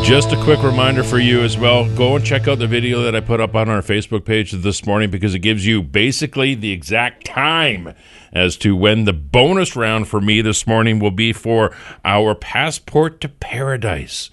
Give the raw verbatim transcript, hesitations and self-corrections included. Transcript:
Just a quick reminder for you as well. Go and check out the video that I put up on our Facebook page this morning because it gives you basically the exact time as to when the bonus round for me this morning will be for our Passport to Paradise.